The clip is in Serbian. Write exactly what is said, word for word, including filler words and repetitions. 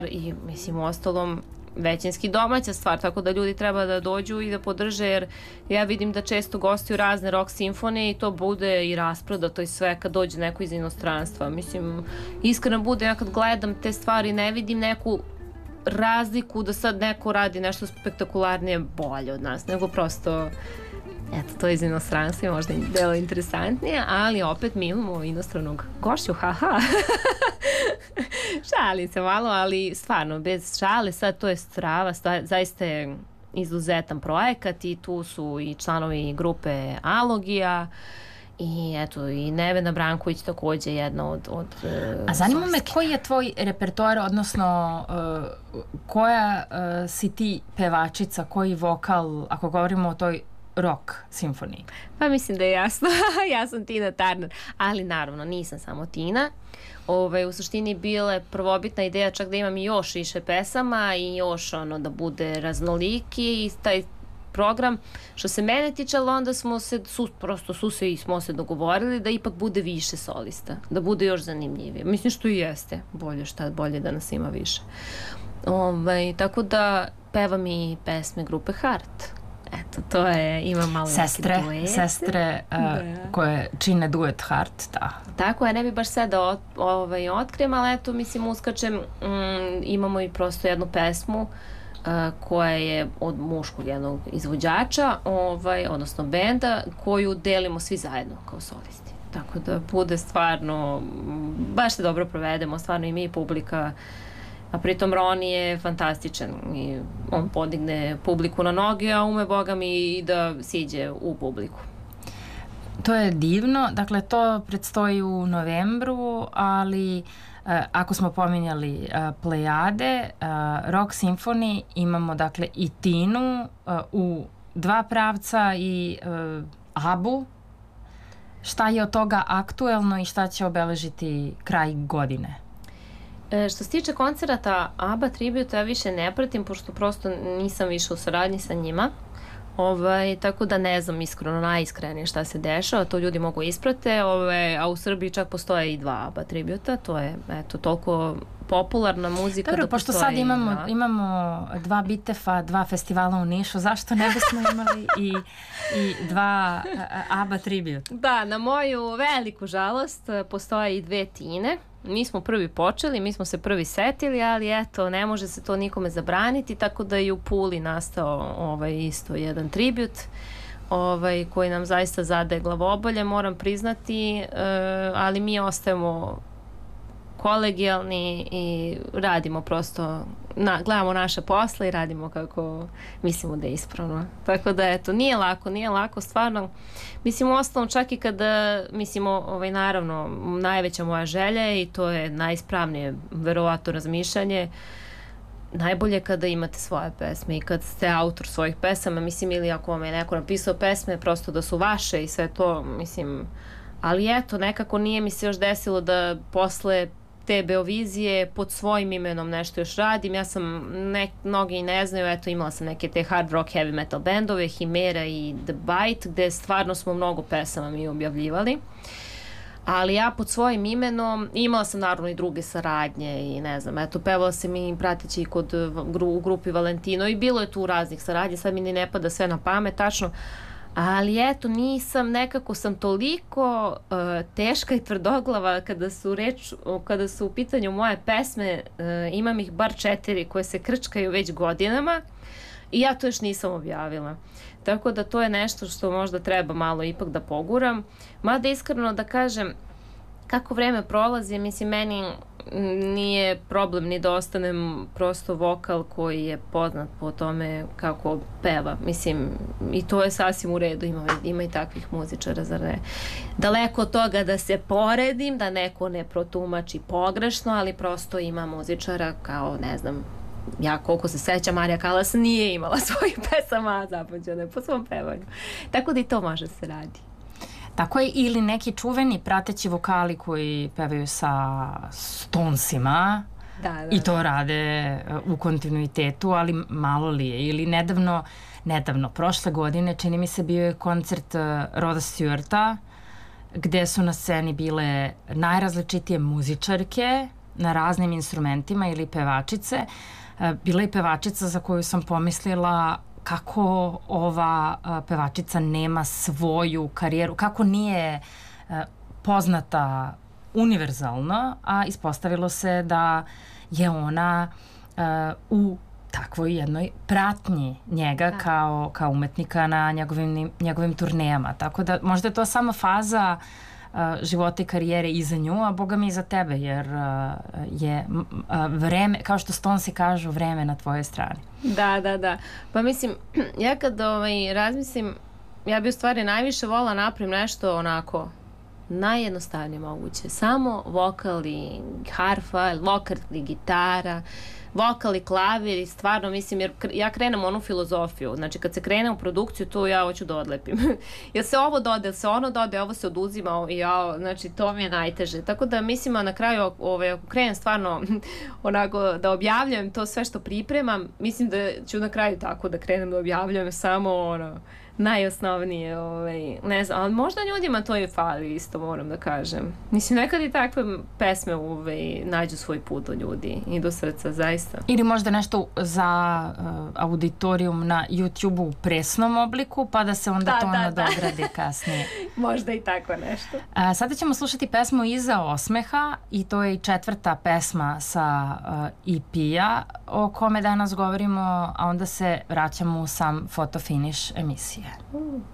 i mislim u ostalom većinski domaća stvar, tako da ljudi treba da dođu i da podrže, jer ja vidim da često gostuju razne rock simfonije i to bude i rasprodato i sve kad dođe neko iz inostranstva. Mislim, iskreno bude, ja kad gledam te stvari ne vidim neku razliku da sad neko radi nešto spektakularnije bolje od nas, nego prosto eto, to iz inostranstva je možda delo interesantnije, ali opet mi imamo inostranog gošću, haha. Šalim se malo, ali stvarno, bez šale, sad to je strava, sta, zaista je izuzetan projekat i tu su i članovi grupe Alogija i eto, i Nevena Branković takođe jedna od... od A zanima me koji je tvoj repertoar, odnosno uh, koja uh, si ti pevačica, koji vokal, ako govorimo o toj rock simfoniji? Pa mislim da je jasno. Ja sam Tina Turner, ali naravno nisam samo Tina. Ove, u suštini bila je prvobitna ideja čak da imam još više pesama i još ono da bude raznoliki i taj program što se mene tiče, ali onda smo se su, prosto su se i smo se dogovorili da ipak bude više solista, da bude još zanimljivije. Mislim što i jeste, bolje šta bolje da nas ima više. Ove, tako da pevam i pesme grupe Heart. Eto, to je, ima malo sestre, neke duete. Sestre uh, da. Koje čine duet Heart, da. Tako je, ne bi baš sve da ot, ovaj, otkrijem, ali eto, mislim, uskačem, mm, imamo i prosto jednu pesmu uh, koja je od muškog jednog izvođača, ovaj, odnosno benda, koju delimo svi zajedno kao solisti. Tako da bude stvarno, baš se dobro provedemo, stvarno i mi i publika. A pritom Roni je fantastičan i on podigne publiku na noge, a ume Boga mi i da siđe u publiku. To je divno, dakle to predstoji u novembru, ali eh, ako smo pominjali eh, Plejade, eh, Rock Symphony, imamo dakle i Tinu eh, u dva pravca i eh, Abu. Šta je od toga aktuelno i šta će obeležiti kraj godine? E, što se tiče koncerata ABBA Tribute, ja više ne pratim, pošto prosto nisam više u saradnji sa njima. Ovaj, tako da ne znam iskreno, najiskrenije šta se dešava, to ljudi mogu isprate, ovaj, a u Srbiji čak postoje i dva ABBA Tributa, to je eto, toliko popularna muzika. Dobro, da pošto sad imamo, dva. imamo dva Bitefa, dva festivala u Nišu, zašto ne bismo imali i, i dva ABBA Tributa? Da, na moju veliku žalost postoje i dve Tine. Mi smo prvi počeli, mi smo se prvi setili, ali eto, ne može se to nikome zabraniti, tako da je u Puli nastao ovaj, isto jedan tribut ovaj, koji nam zaista zadaje glavobolje, moram priznati, e, ali mi ostajemo kolegijalni i radimo prosto, na, gledamo naše posle i radimo kako mislimo da je ispravno. Tako da eto, nije lako, nije lako, stvarno. Mislim, u ostalom čak i kada, mislim, ovaj, naravno, najveća moja želja i to je najispravnije, verovatno, razmišljanje, najbolje kada imate svoje pesme i kad ste autor svojih pesama, mislim, ili ako vam je neko napisao pesme, prosto da su vaše i sve to, mislim, ali eto, nekako nije mi se još desilo da posle te Beovizije pod svojim imenom nešto još radim. Ja sam, ne, mnogi i ne znaju, eto imala sam neke te hard rock heavy metal bendove, Himera i The Bite, gde stvarno smo mnogo pesama mi objavljivali. Ali ja pod svojim imenom imala sam naravno i druge saradnje i ne znam, eto pevala sam i prateći kod, u grupi Valentino i bilo je tu raznih saradnje, sad mi ne pada sve na pamet, tačno. Ali eto, nisam, nekako sam toliko uh, teška i tvrdoglava kada su, reč, kada su u pitanju moje pesme, uh, imam ih bar četiri koje se krčkaju već godinama i ja to još nisam objavila. Tako da to je nešto što možda treba malo ipak da poguram. Mada iskreno da kažem, kako vreme prolazi, mislim, meni nije problem ni da ostanem prosto vokal koji je poznat po tome kako peva. Mislim, i to je sasvim u redu, ima, ima i takvih muzičara, zar ne? Daleko od toga da se poredim, da neko ne protumači pogrešno, ali prosto ima muzičara kao, ne znam, ja koliko se sećam, Marija Kalas nije imala svojih pesama zapamćene po svom pevanju. Tako da i to može se radi. Tako je, ili neki čuveni prateći vokali koji pevaju sa Stonesima da, da. I to rade u kontinuitetu, ali malo li je. Ili nedavno, nedavno, prošle godine, čini mi se bio je koncert Roda Stewarta, gde su na sceni bile najrazličitije muzičarke na raznim instrumentima ili pevačice. Bila je pevačica za koju sam pomislila kako ova pevačica nema svoju karijeru, kako nije poznata univerzalno, a ispostavilo se da je ona u takvoj jednoj pratnji njega kao, kao umetnika na njegovim, njegovim turnejama. Tako da možda je to samo faza uh, života i karijere i za nju, a boga mi i za tebe, jer uh, je uh, vreme, kao što Stonesi kažu, vreme na tvojoj strani. Da, da, da. Pa mislim, ja kad ovaj, razmislim, ja bi u stvari najviše volila napravim nešto onako najjednostavnije moguće. Samo vokal i harfa, vokal i gitara, vokal i klavir i stvarno mislim, jer ja krenem onu filozofiju, znači kad se krene u produkciju, to ja hoću da odlepim. Jel se ovo dode, jel se ono dode, ovo se oduzima i ja, znači to mi je najteže. Tako da mislim, a na kraju ove, ako krenem stvarno onako da objavljujem to sve što pripremam, mislim da ću na kraju tako da krenem da objavljujem samo ono najosnovnije, ovaj, ne znam, ali možda ljudima to i fali isto, moram da kažem. Mislim, nekad i takve pesme ovaj, nađu svoj put do ljudi i do srca, zaista. Ili možda nešto za uh, auditorijum na YouTube-u u presnom obliku, pa da se onda da, to da, nadogradi da. kasnije. Možda i tako nešto. Uh, sada ćemo slušati pesmu Iza osmeha i to je i četvrta pesma sa uh, E P-a o kome danas govorimo, a onda se vraćamo u sam fotofiniš emisije.